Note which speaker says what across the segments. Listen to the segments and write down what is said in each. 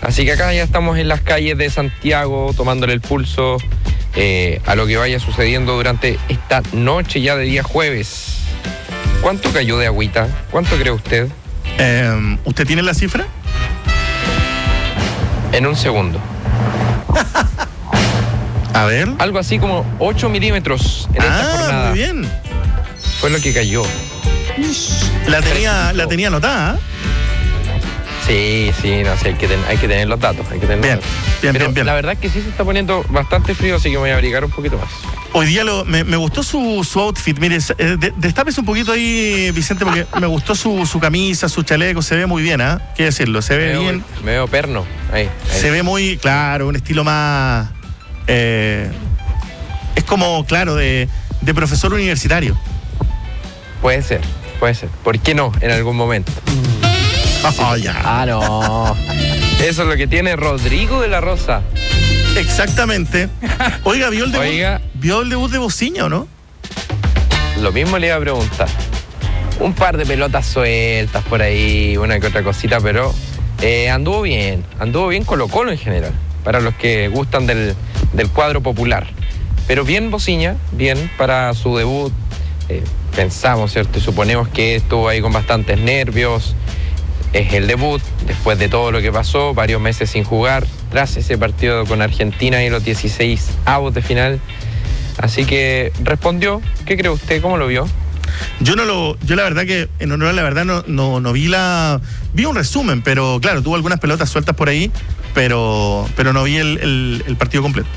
Speaker 1: Así que acá ya estamos en las calles de Santiago, tomándole el pulso a lo que vaya sucediendo durante esta noche ya de día jueves. ¿Cuánto cayó de agüita? ¿Cuánto cree usted?
Speaker 2: ¿Usted tiene la cifra?
Speaker 1: En un segundo.
Speaker 2: A ver.
Speaker 1: Algo así como 8 milímetros en esta jornada.
Speaker 2: Muy bien.
Speaker 1: Fue lo que cayó.
Speaker 2: La tenía anotada, ¿eh?
Speaker 1: Sí, no sé, hay que tener los datos.
Speaker 2: Bien.
Speaker 1: La verdad es que sí se está poniendo bastante frío, así que me voy a abrigar un poquito más.
Speaker 2: Hoy día me gustó su outfit. Mire, destápese un poquito ahí, Vicente, porque me gustó su camisa, su chaleco. Se ve muy bien, ¿ah? ¿Qué decirlo? Se ve bien.
Speaker 1: Me veo perno. Ahí.
Speaker 2: Se ve muy, claro, un estilo más... es como, claro, de profesor universitario.
Speaker 1: Puede ser. ¿Por qué no? En algún momento.
Speaker 2: Oh, ya.
Speaker 1: Ah, no. Eso es lo que tiene Rodrigo de la Rosa.
Speaker 2: Exactamente. Oiga, ¿vio el debut de Bociña o no?
Speaker 1: Lo mismo le iba a preguntar. Un par de pelotas sueltas por ahí, una que otra cosita, pero anduvo bien Colo-Colo en general, para los que gustan del cuadro popular. Pero bien Bociña, bien para su debut. Pensamos, ¿cierto? Y suponemos que estuvo ahí con bastantes nervios. Es el debut, después de todo lo que pasó, varios meses sin jugar, tras ese partido con Argentina y los 16avos de final. Así que respondió. ¿Qué cree usted? ¿Cómo lo vio?
Speaker 2: Yo la verdad que, en honor a la verdad, no vi un resumen, pero claro, tuvo algunas pelotas sueltas por ahí, pero no vi el partido completo.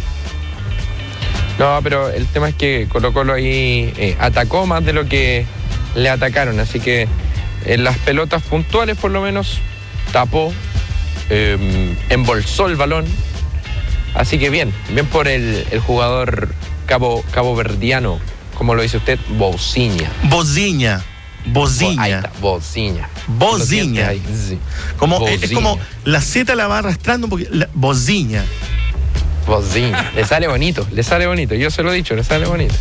Speaker 1: No, pero el tema es que Colo-Colo ahí atacó más de lo que le atacaron, así que en las pelotas puntuales por lo menos tapó, embolsó el balón, así que bien por el jugador caboverdiano, como lo dice usted, Bociña. Ahí está, Bociña. Sí.
Speaker 2: Es como la Z la va arrastrando un poquito. Bociña.
Speaker 1: Le sale bonito, yo se lo he dicho, le sale bonito.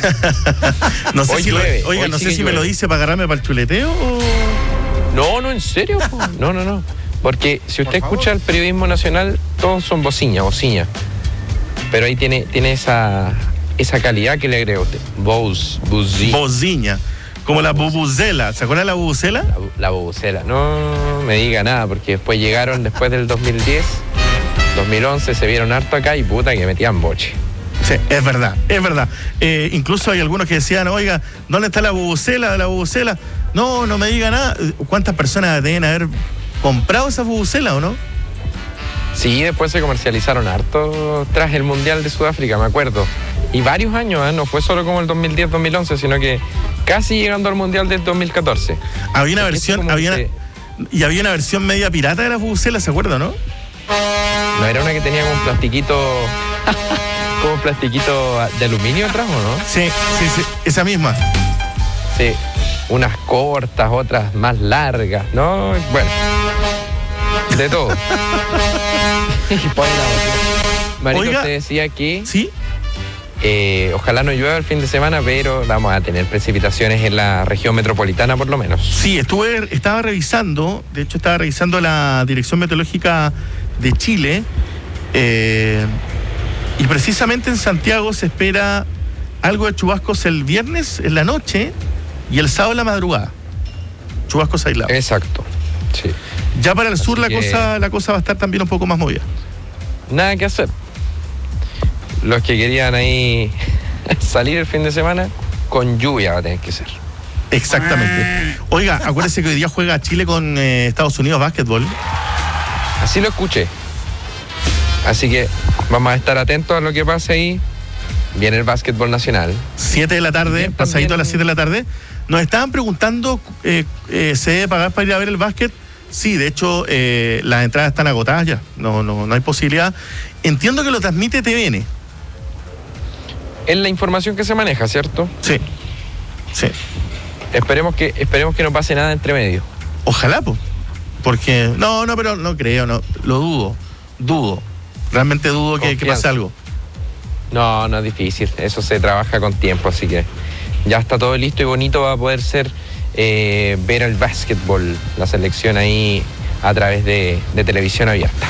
Speaker 2: No sé
Speaker 1: Hoy
Speaker 2: si me lo dice para agarrarme para el chuleteo o...
Speaker 1: No, en serio. No. Porque si usted escucha el periodismo nacional, todos son Bociña. Pero ahí tiene esa calidad que le agrega usted.
Speaker 2: Bociña. Como la bubuzela. ¿Se acuerda de la bubuzela?
Speaker 1: La bubuzela. No me diga nada, porque después llegaron, después del 2010, 2011, se vieron harto acá y puta que metían boche.
Speaker 2: Sí, es verdad. Incluso hay algunos que decían, oiga, ¿dónde está la bubuzela de la bubuzela? No me diga nada. ¿Cuántas personas deben haber comprado esa bubuzela o no?
Speaker 1: Sí, después se comercializaron harto tras el Mundial de Sudáfrica, me acuerdo. Y varios años, no fue solo como el 2010-2011, sino que casi llegando al Mundial del 2014.
Speaker 2: Había una versión media pirata de la bubuzela, ¿se acuerda, no?
Speaker 1: ¿No era una que tenía como un plastiquito de aluminio atrás, o no?
Speaker 2: Sí, esa misma.
Speaker 1: Sí, unas cortas, otras más largas, ¿no? Bueno, de todo. Marito,
Speaker 2: oiga,
Speaker 1: usted decía que...
Speaker 2: ¿Sí?
Speaker 1: Ojalá no llueva el fin de semana, pero vamos a tener precipitaciones en la región metropolitana por lo menos.
Speaker 2: Sí, estaba revisando la Dirección Meteorológica de Chile, y precisamente en Santiago se espera algo de chubascos el viernes en la noche y el sábado en la madrugada. Chubascos aislados.
Speaker 1: Exacto, sí.
Speaker 2: Ya para el sur la cosa va a estar también un poco más movida.
Speaker 1: Nada que hacer. Los que querían ahí salir el fin de semana, con lluvia va a tener que ser.
Speaker 2: Exactamente. Oiga, acuérdese que hoy día juega Chile con Estados Unidos básquetbol.
Speaker 1: Así lo escuché. Así que vamos a estar atentos a lo que pase ahí. Viene el básquetbol nacional.
Speaker 2: 7 de la tarde, pasadito a las 7 de la tarde. Nos estaban preguntando, ¿se debe pagar para ir a ver el básquet? Sí, de hecho, las entradas están agotadas ya. No hay posibilidad. Entiendo que lo transmite TVN.
Speaker 1: Es la información que se maneja, ¿cierto?
Speaker 2: Sí.
Speaker 1: Esperemos que no pase nada entre medio.
Speaker 2: Ojalá, pues. Porque, pero no creo, lo dudo. Realmente dudo que pase algo.
Speaker 1: No es difícil. Eso se trabaja con tiempo, así que ya está todo listo y bonito. Va a poder ser ver el básquetbol, la selección ahí a través de televisión abierta.